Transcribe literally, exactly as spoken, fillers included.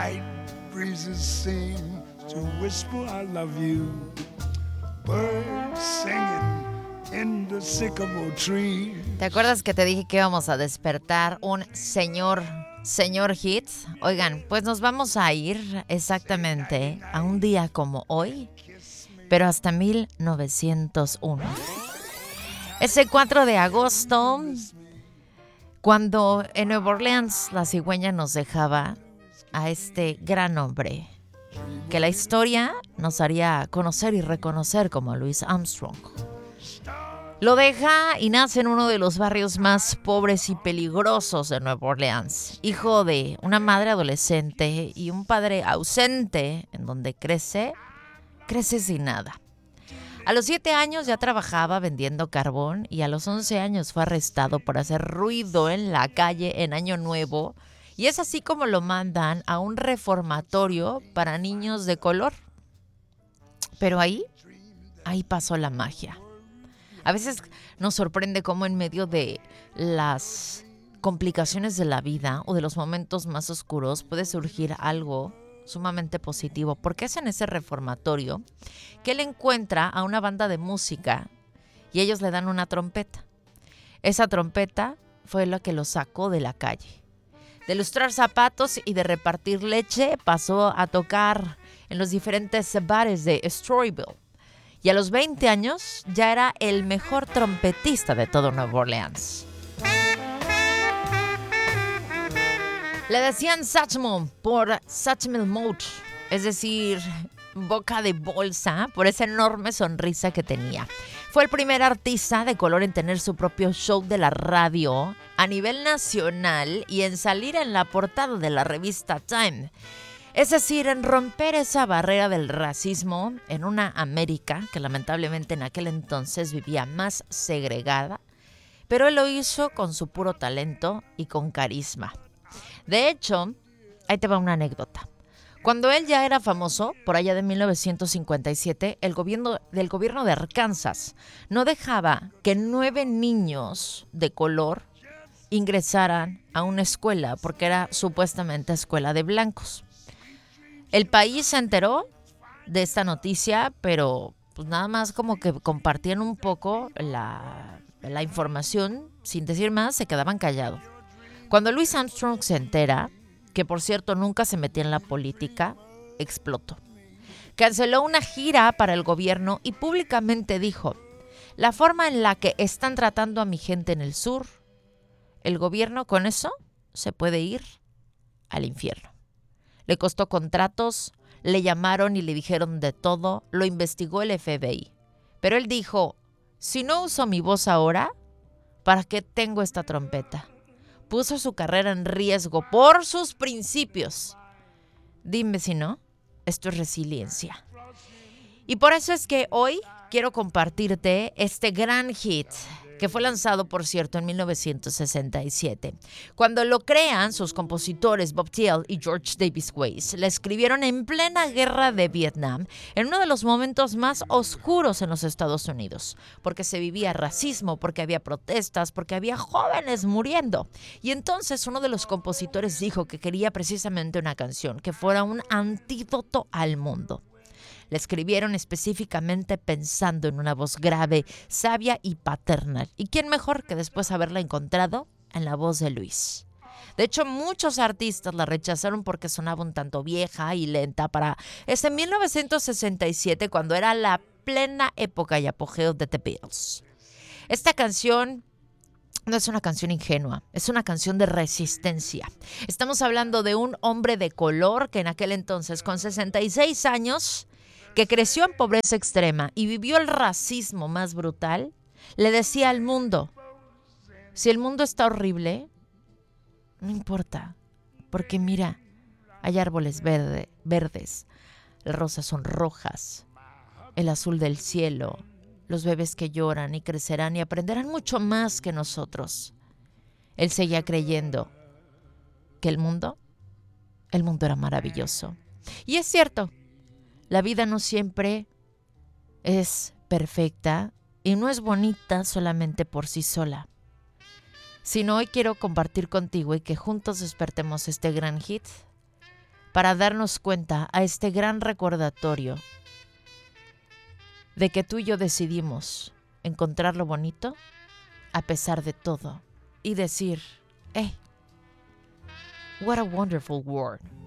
Night breezes seem to whisper I love you. Birds singing in the sycamore tree. ¿Te acuerdas que te dije que íbamos a despertar un señor, señor hit? Oigan, pues nos vamos a ir exactamente a un día como hoy, pero hasta mil novecientos uno. Ese cuatro de agosto, cuando en Nueva Orleans la cigüeña nos dejaba a este gran hombre que la historia nos haría conocer y reconocer como Louis Armstrong. Lo deja y nace en uno de los barrios más pobres y peligrosos de Nueva Orleans. Hijo de una madre adolescente y un padre ausente, en donde crece, crece sin nada. A los siete años ya trabajaba vendiendo carbón y a los once años fue arrestado por hacer ruido en la calle en Año Nuevo. Y es así como lo mandan a un reformatorio para niños de color. Pero ahí, ahí pasó la magia. A veces nos sorprende cómo en medio de las complicaciones de la vida o de los momentos más oscuros puede surgir algo sumamente positivo. Porque es en ese reformatorio que él encuentra a una banda de música y ellos le dan una trompeta. Esa trompeta fue la que lo sacó de la calle. De lustrar zapatos y de repartir leche pasó a tocar en los diferentes bares de Storyville. Y a los veinte años ya era el mejor trompetista de todo Nueva Orleans. Le decían Satchmo por Satchmo Mouth, es decir, boca de bolsa, por esa enorme sonrisa que tenía. Fue el primer artista de color en tener su propio show de la radio a nivel nacional y en salir en la portada de la revista Time. Es decir, en romper esa barrera del racismo en una América que lamentablemente en aquel entonces vivía más segregada, pero él lo hizo con su puro talento y con carisma. De hecho, ahí te va una anécdota. Cuando él ya era famoso, por allá de mil novecientos cincuenta y siete, el gobierno del gobierno de Arkansas no dejaba que nueve niños de color ingresaran a una escuela porque era supuestamente escuela de blancos. El país se enteró de esta noticia, pero pues nada más como que compartían un poco la, la información, sin decir más, se quedaban callados. Cuando Louis Armstrong se entera, que por cierto nunca se metía en la política, explotó. Canceló una gira para el gobierno y públicamente dijo: la forma en la que están tratando a mi gente en el sur, el gobierno con eso se puede ir al infierno. Le costó contratos, le llamaron y le dijeron de todo, lo investigó el F B I. Pero él dijo: si no uso mi voz ahora, ¿para qué tengo esta trompeta? Puso su carrera en riesgo por sus principios. Dime si no, esto es resiliencia. Y por eso es que hoy quiero compartirte este gran hit que fue lanzado, por cierto, en mil novecientos sesenta y siete. Cuando lo crean, sus compositores Bob Thiel y George Davis Weiss la escribieron en plena guerra de Vietnam, en uno de los momentos más oscuros en los Estados Unidos, porque se vivía racismo, porque había protestas, porque había jóvenes muriendo. Y entonces uno de los compositores dijo que quería precisamente una canción que fuera un antídoto al mundo. Le escribieron específicamente pensando en una voz grave, sabia y paternal. ¿Y quién mejor que después haberla encontrado en la voz de Luis? De hecho, muchos artistas la rechazaron porque sonaba un tanto vieja y lenta para ese mil novecientos sesenta y siete, cuando era la plena época y apogeo de The Beatles. Esta canción no es una canción ingenua, es una canción de resistencia. Estamos hablando de un hombre de color que en aquel entonces, con sesenta y seis años, que creció en pobreza extrema y vivió el racismo más brutal, le decía al mundo: si el mundo está horrible, no importa, porque mira, hay árboles verde, verdes, las rosas son rojas, el azul del cielo, los bebés que lloran y crecerán y aprenderán mucho más que nosotros. Él seguía creyendo que el mundo, el mundo era maravilloso. Y es cierto, la vida no siempre es perfecta y no es bonita solamente por sí sola. Sino hoy quiero compartir contigo y que juntos despertemos este gran hit para darnos cuenta a este gran recordatorio de que tú y yo decidimos encontrar lo bonito a pesar de todo y decir, hey, what a wonderful world.